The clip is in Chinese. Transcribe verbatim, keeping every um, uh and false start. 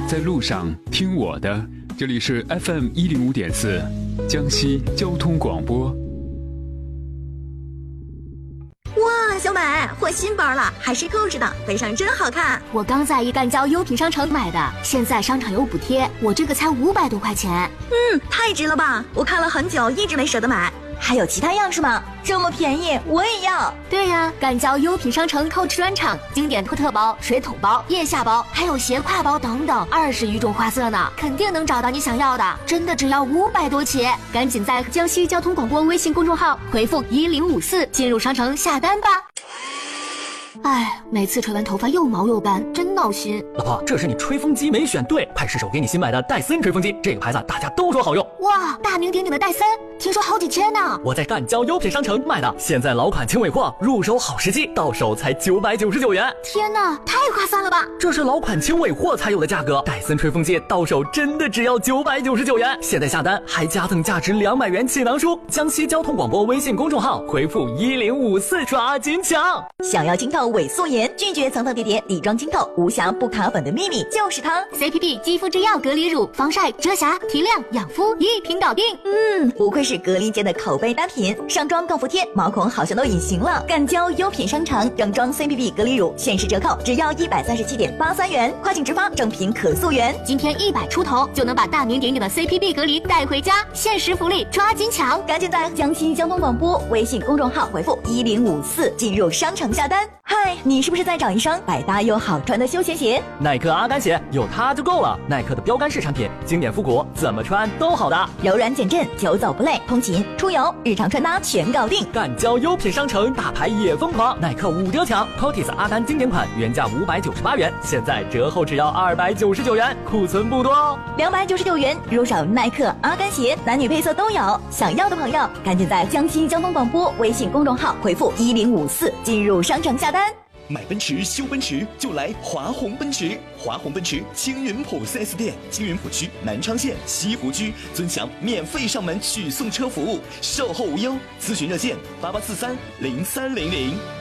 在路上听我的，这里是 F M 一零五点四，江西交通广播。 哇，小美换新包了，还是购置的，背上真好看。 我刚在一干交优品商城买的，现在商场有补贴，我这个才五百多块钱。 嗯，太值了吧！我看了很久，一直没舍得买。还有其他样式吗？这么便宜，我也要。 对呀，干交优品商城 Coach 专场，经典托特包、水桶包、腋下包，还有斜挎包等等，二十余种花色呢，肯定能找到你想要的。真的只要五百多起，赶紧在江西交通广播微信公众号回复一零五四进入商城下单吧。哎，每次吹完头发又毛又干，真闹心。 老婆，这是你吹风机没选对，派试手给你新买的戴森吹风机，这个牌子大家都说好用。 哇，大名鼎鼎的戴森，听说好几千呢。 我在干交优品商城买的，现在老款轻尾货，入手好时机，到手才九百九十九元。 天哪，太划算了吧！ 这是老款轻尾货才有的价格，戴森吹风机到手真的只要九百九十九元。现在下单还加赠价值两百元气囊书。江西交通广播微信公众号回复一零五四抓紧抢。 想要清透伪素颜，拒绝层层叠叠，底妆清透，无瑕不卡粉的秘密就是它。 C P B 肌肤之钥隔离乳，防晒、遮瑕、提亮、养肤一瓶搞定。 嗯，不愧是隔离界的口碑单品，上妆更服帖，毛孔好像都隐形了。干交优品商城正装 C P B 隔离乳限时折扣，只要一百三十七点八三元，跨境直发，正品可溯源。 今天一百出头就能把大名鼎鼎的 C P B 隔离带回家，限时福利，抓紧抢！ 赶紧在江西交通广播微信公众号回复一零五四进入商城下单。嗨，你是不是在找一双百搭又好穿的休闲鞋？ 耐克阿甘鞋有它就够了，耐克的标杆式产品，经典复古，怎么穿都好搭， 柔软减震，久走不累，通勤、出游、日常穿搭全搞定。 干交优品商城，大牌也疯狂，耐克五折抢 ，Cotis 阿甘经典款原价五百九十八元，现在折后只要二百九十九元，库存不多哦。 两百九十九元入手耐克阿甘鞋，男女配色都有，想要的朋友赶紧在江西交通广播微信公众号回复一零五四进入商城下单。 买奔驰修奔驰就来华宏奔驰，华宏奔驰青云浦 四 S 店，青云浦区南昌县西湖区尊享免费上门取送车服务，售后无忧，咨询热线八八四三零三零零。